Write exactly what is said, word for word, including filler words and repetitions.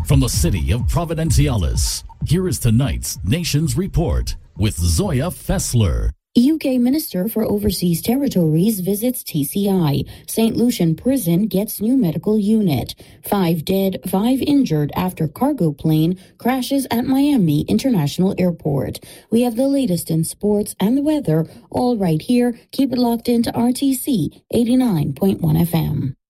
From the city of Providenciales, here is tonight's Nations Report with Zoya Fessler. U K Minister for Overseas Territories visits T C I. Saint Lucian Prison gets new medical unit. Five dead, five injured after cargo plane crashes at Miami International Airport. We have the latest in sports and the weather, all right here. Keep it locked into R T C eighty-nine point one F M.